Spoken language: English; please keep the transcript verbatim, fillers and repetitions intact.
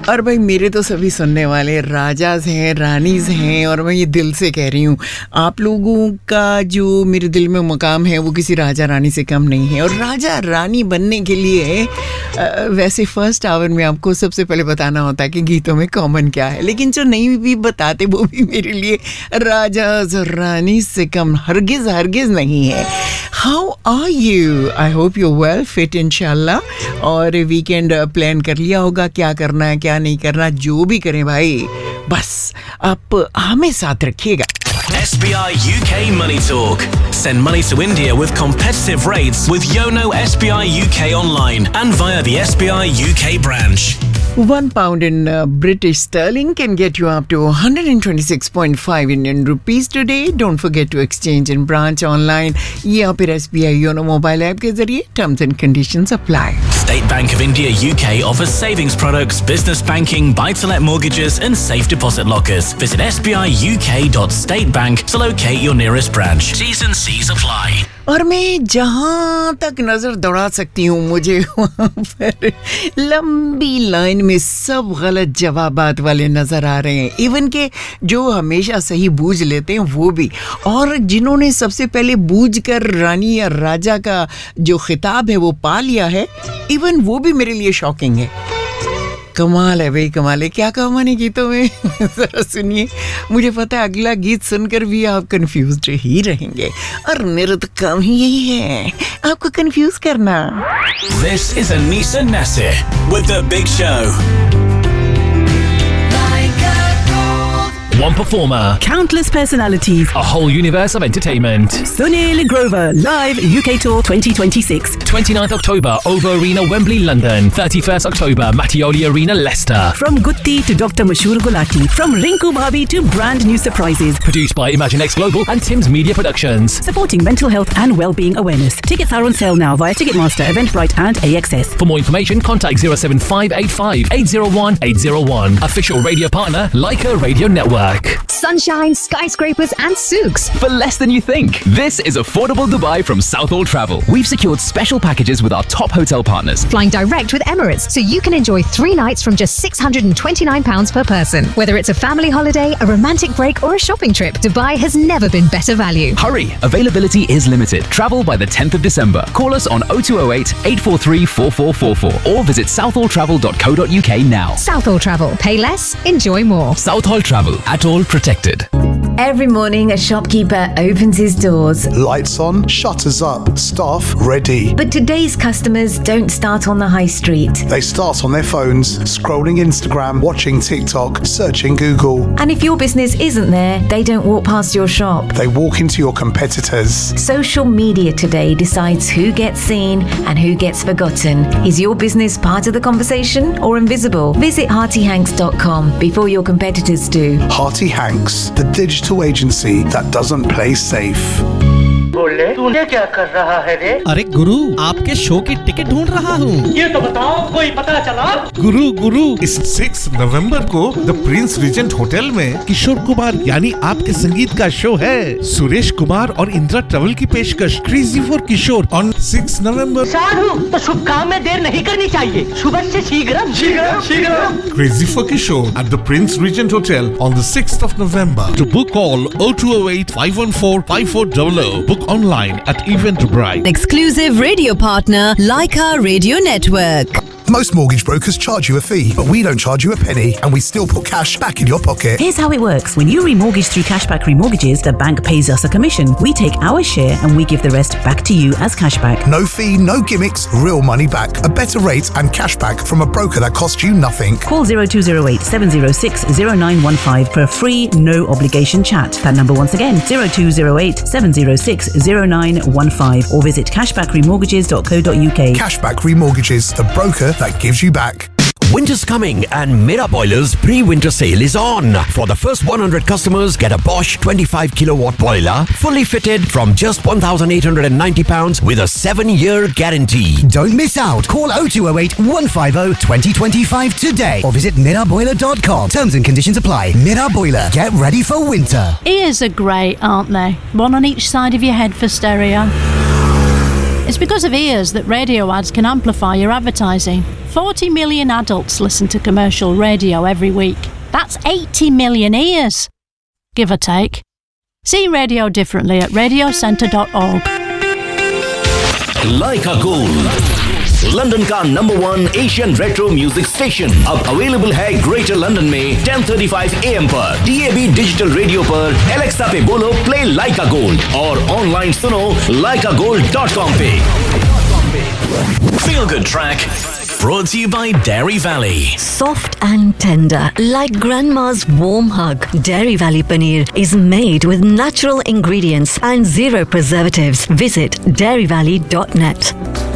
और भाई मेरे तो सभी सुनने वाले राजाज हैं, रानीज हैं, और मैं ये दिल से कह रही हूँ आप लोगों का जो मेरे दिल में मकाम है वो किसी राजा रानी से कम नहीं है। और राजा रानी बनने के लिए आ, वैसे फर्स्ट आवर में आपको सबसे पहले बताना होता है कि गीतों में कॉमन क्या है, लेकिन जो नहीं भी बताते वो भी मेरे लिए राजाज और रानी से कम हरगिज हरगिज नहीं है। How are you? I hope you well, fit इंशाल्लाह। और वीकेंड प्लान कर लिया होगा, क्या करना है क्या नहीं करना, जो भी करें भाई बस आप हमें साथ रखिएगा। S B I U K Money Talk. Send money to India with competitive rates with Yono S B I U K online and via the S B I U K branch. One pound in uh, British sterling can get you up to one hundred twenty-six point five Indian rupees today. Don't forget to exchange in branch, online या फिर S B I Yono mobile app के जरिए. Terms and conditions apply. State Bank of India U K offers savings products, business banking, buy-to-let mortgages and safe deposit lockers. Visit s b i u k dot state bank to locate your nearest branch. T's and C's apply. और मैं जहाँ तक नज़र दौड़ा सकती हूँ मुझे वहाँ पर लंबी लाइन में सब गलत जवाबात वाले नज़र आ रहे हैं, इवन के जो हमेशा सही बूझ लेते हैं वो भी, और जिन्होंने सबसे पहले बूझ कर रानी या राजा का जो खिताब है वो पा लिया है, इवन वो भी मेरे लिए शॉकिंग है। कमाल है भाई, कमाल है। क्या कहा मैंने गीतों में जरा सुनिए, मुझे पता है अगला गीत सुनकर भी आप कंफ्यूज ही रहेंगे, और मेरा तो काम ही यही है आपको कंफ्यूज करना। This is Anisa Nasir with The Big Show. One performer, countless personalities, a whole universe of entertainment. Sunil Grover live U K Tour twenty twenty-six. twenty-ninth October, Ovo Arena, Wembley, London. thirty-first October, Mattioli Arena, Leicester. From Gutti to Doctor Mashur Gulati, from Rinku Bhabi to brand new surprises. Produced by ImagineX Global and Tim's Media Productions. Supporting mental health and well-being awareness. Tickets are on sale now via Ticketmaster, Eventbrite and A X S. For more information, contact zero seven five eight five eight zero one eight zero one. Official radio partner, Leica Radio Network. Sunshine, skyscrapers and souks. For less than you think. This is affordable Dubai from Southall Travel. We've secured special packages with our top hotel partners. Flying direct with Emirates, so you can enjoy three nights from just six hundred twenty-nine pounds per person. Whether it's a family holiday, a romantic break or a shopping trip, Dubai has never been better value. Hurry! Availability is limited. Travel by the tenth of December. Call us on oh two oh eight, eight four three, four four four four or visit southall travel dot co dot u k now. Southall Travel. Pay less, enjoy more. Southall Travel. At all protected. Every morning, a shopkeeper opens his doors. Lights on, shutters up, staff ready. But today's customers don't start on the high street. They start on their phones, scrolling Instagram, watching TikTok, searching Google. And if your business isn't there, they don't walk past your shop. They walk into your competitors. Social media today decides who gets seen and who gets forgotten. Is your business part of the conversation or invisible? Visit Hearty Hanks dot com before your competitors do. Hearty Hanks, the digital agency that doesn't play safe. बोले तूने क्या कर रहा है रे? अरे गुरु, आपके show की टिकट ढूंढ रहा हूँ। ये तो बताओ, कोई पता चला? गुरु गुरु इस सिक्स नवंबर को द प्रिंस रीजेंट होटल में किशोर कुमार यानी आपके संगीत का शो है। सुरेश कुमार और इंदिरा ट्रेवल की पेशकश crazy for Kishore on six नवंबर। साधु, तो शुभ काम में देर नहीं करनी चाहिए। सुबह से शीघ्र शीघ्र शीघ्र crazy for Kishore at the Prince Regent Hotel on the sixth of November. To book call oh two oh eight, five one four, five four zero zero. Book online at Eventbrite. Exclusive radio partner, Leica Radio Network. Most mortgage brokers charge you a fee, but we don't charge you a penny, and we still put cash back in your pocket. Here's how it works. When you remortgage through Cashback Remortgages, the bank pays us a commission. We take our share and we give the rest back to you as cashback. No fee, no gimmicks, real money back. A better rate and cashback from a broker that costs you nothing. Call oh two oh eight, seven oh six, oh nine one five for a free, no obligation chat. That number once again, oh two oh eight, seven oh six, oh nine one five or visit cashback remortgages dot co dot u k. Cashback Remortgages, the broker that gives you back. Winter's coming and Mira Boiler's pre-winter sale is on. For the first one hundred customers, get a Bosch twenty-five kilowatt boiler, fully fitted from just one thousand eight hundred ninety pounds with a seven year guarantee. Don't miss out. Call oh two oh eight, one five oh, two oh two five today or visit mira boiler dot com. Terms and conditions apply. Mira Boiler. Get ready for winter. Ears are great, aren't they? One on each side of your head for stereo. It's because of ears that radio ads can amplify your advertising. forty million adults listen to commercial radio every week. That's eighty million ears, give or take. See radio differently at radio centre dot org. Leica Gold, London का number one Asian retro music station, अब available है greater London में ten thirty five A M पर, D A B digital radio पर, Alexa पे बोलो play लाइका gold और online सुनो लाइका गोल्ड डॉट कॉम पे। Feel Good Track, brought to you by Dairy Valley. Soft and tender, like grandma's warm hug. Dairy Valley Paneer is made with natural ingredients and zero preservatives. Visit dairy valley dot net.